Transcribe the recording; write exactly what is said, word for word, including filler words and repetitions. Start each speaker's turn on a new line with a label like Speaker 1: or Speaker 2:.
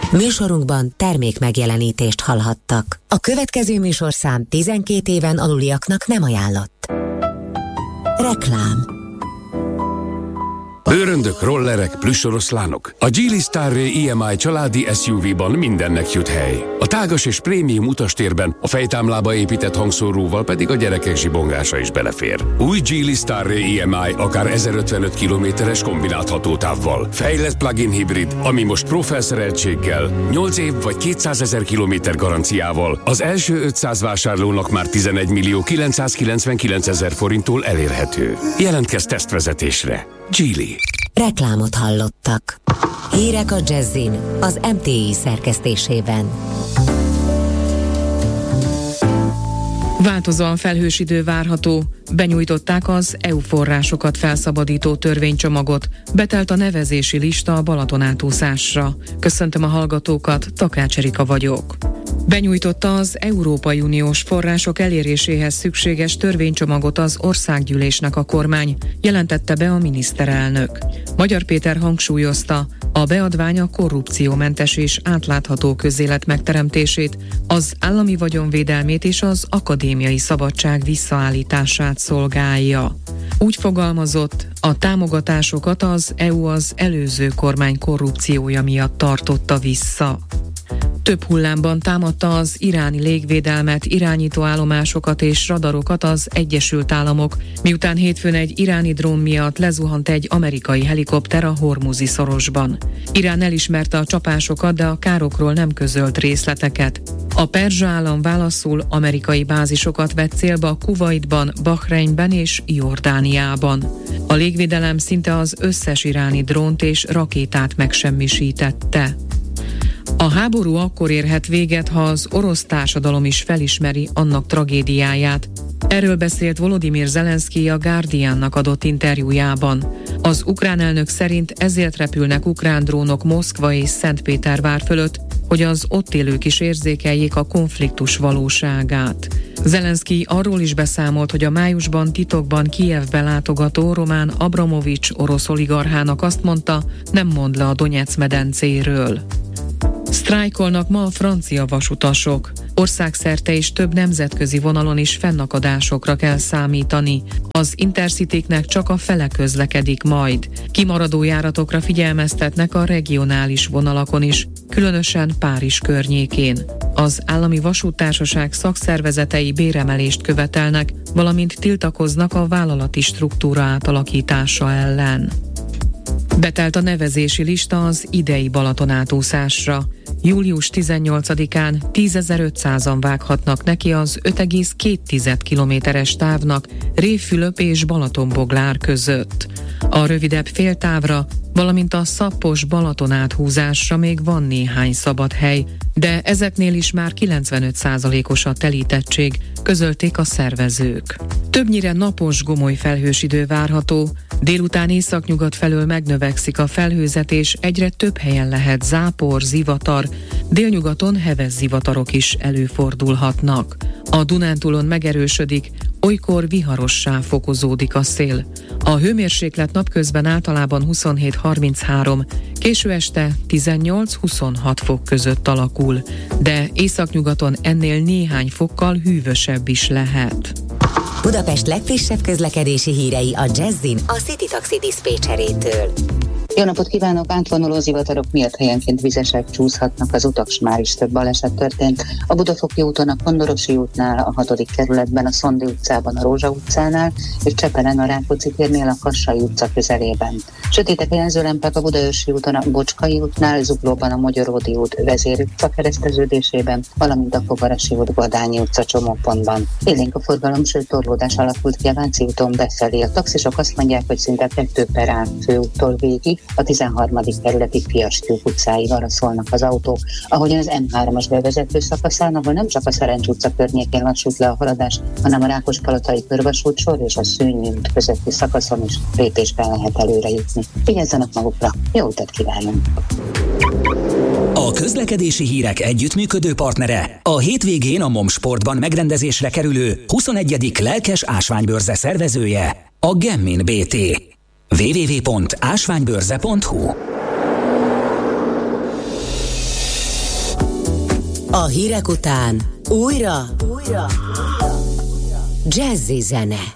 Speaker 1: Műsorunkban termék megjelenítést hallhattak. A következő műsorszám tizenkét éven aluliaknak nem ajánlott. Reklám.
Speaker 2: Bőröndök, rollerek, plüssoroszlánok. A Geely Starray i em i családi es u vé-ban mindennek jut hely. A tágas és prémium utastérben, a fejtámlába épített hangszóróval pedig a gyerekek zsibongása is belefér. Új Geely Starray i em i akár ezerötvenöt kilométeres kombinált hatótávval. Fejlett plug-in hibrid, ami most Pro felszereltséggel, nyolc év vagy kétszázezer kilométer garanciával az első ötszáz vásárlónak már tizenegy millió kilencszázkilencvenkilencezer forinttól elérhető. Jelentkezz tesztvezetésre. Geely.
Speaker 1: Reklámot hallottak. Hírek a Jazzin az em té i szerkesztésében.
Speaker 3: Változóan felhős idő várható. Benyújtották az é u forrásokat felszabadító törvénycsomagot. Betelt a nevezési lista a Balatonátúszásra. Köszöntöm a hallgatókat, Takács Erika vagyok. Benyújtotta az Európai Uniós források eléréséhez szükséges törvénycsomagot az országgyűlésnek a kormány, jelentette be a miniszterelnök. Magyar Péter hangsúlyozta, a beadvány a korrupciómentes és átlátható közélet megteremtését, az állami vagyonvédelmét és az akadémiai szabadság visszaállítását szolgálja. Úgy fogalmazott, a támogatásokat az é u az előző kormány korrupciója miatt tartotta vissza. Több hullámban támadta az iráni légvédelmet, irányítóállomásokat és radarokat az Egyesült Államok, miután hétfőn egy iráni drón miatt lezuhant egy amerikai helikopter a Hormuzi szorosban. Irán elismerte a csapásokat, de a károkról nem közölt részleteket. A perzsa állam válaszul amerikai bázisokat vett célba Kuwaitban, Bahreinben és Jordániában. A légvédelem szinte az összes iráni drónt és rakétát megsemmisítette. A háború akkor érhet véget, ha az orosz társadalom is felismeri annak tragédiáját. Erről beszélt Volodymyr Zelenszkij a Guardiannak adott interjújában. Az ukrán elnök szerint ezért repülnek ukrán drónok Moszkva és Szentpétervár fölött, hogy az ott élők is érzékeljék a konfliktus valóságát. Zelenszkij arról is beszámolt, hogy a májusban titokban Kijevbe látogató Roman Abramovics orosz oligarchának azt mondta, nem mond le a Donec medencéről. Sztrájkolnak ma a francia vasutasok. Országszerte és több nemzetközi vonalon is fennakadásokra kell számítani. Az Intercityknek csak a fele közlekedik majd. Kimaradó járatokra figyelmeztetnek a regionális vonalakon is, különösen Párizs környékén. Az állami vasúttársaság szakszervezetei béremelést követelnek, valamint tiltakoznak a vállalati struktúra átalakítása ellen. Betelt a nevezési lista az idei Balatonátúszásra. július tizennyolcadikán tízezer-ötszázan vághatnak neki az öt egész két kilométeres távnak Révfülöp és Balatonboglár között. A rövidebb féltávra, valamint a szappos Balaton-áthúzásra még van néhány szabad hely, de ezeknél is már kilencvenöt százalékos a telítettség, közölték a szervezők. Többnyire napos, gomoly felhős idő várható, délután északnyugat felől megnövekszik a felhőzet, és egyre több helyen lehet zápor, zivatar, délnyugaton heves zivatarok is előfordulhatnak. A Dunántúlon megerősödik, olykor viharossá fokozódik a szél. A hőmérséklet napközben általában huszonhét harminchárom, késő este tizennyolc-huszonhat fok között alakul, de északnyugaton ennél néhány fokkal hűvösebb is lehet.
Speaker 1: Budapest legfrissebb közlekedési hírei a Jazzin a City Taxi diszpécserétől.
Speaker 4: Jó napot kívánok! Átvonuló zivatarok miatt helyenként vizesek csúszhatnak az utak, s már is több baleset történt. A Budafoki úton, a Kondorosi útnál, a hatodik kerületben, a Szondi utcában, a Rózsa utcánál, és Csepelen a Rákóczi térnél, a Kassai utca közelében. Sötétek a jelzőlámpák a Budaörsi úton, a Bocskai útnál, Zuglóban, a Magyaródi út Vezér utca kereszteződésében, valamint a Fogarasi út Badányi utca csomópontban. Élénk a forgalom, sőt torlódás alakult ki a Váci úton befelé. A taxisok azt mondják, hogy szinte kettő perán főúttól végig, a tizenharmadik kerületi Piastyúk utcáig arra szólnak az autók, ahogyan az em hármas bevezető szakaszán, ahol nem csak a Szerencs utca környékén lassult le a haladás, hanem a Rákospalotai körvasút sor és a Szőnyi út közötti szakaszon is lépésben lehet előre jutni. Vigyázzanak magukra, jó utat kívánunk!
Speaker 5: A közlekedési hírek együttműködő partnere a hétvégén a MOM Sportban megrendezésre kerülő huszonegyedik lelkes ásványbőrze szervezője, a Gemmin bé té. double-u double-u double-u pont ásványbőrze pont hu
Speaker 1: A hírek után újra, újra. Jazzy zene.